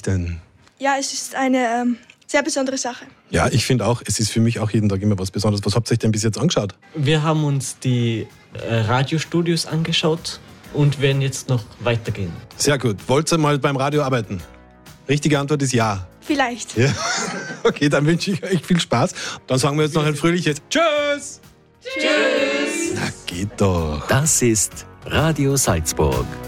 denn? Ja, es ist eine sehr besondere Sache. Ja, ich finde auch, es ist für mich auch jeden Tag immer was Besonderes. Was habt ihr euch denn bis jetzt angeschaut? Wir haben uns die Radiostudios angeschaut und werden jetzt noch weitergehen. Sehr gut. Wollt ihr mal beim Radio arbeiten? Richtige Antwort ist ja. Vielleicht. Ja. Okay, dann wünsche ich euch viel Spaß. Dann sagen wir jetzt noch ein fröhliches Tschüss! Tschüss! Na, geht doch. Das ist Radio Salzburg.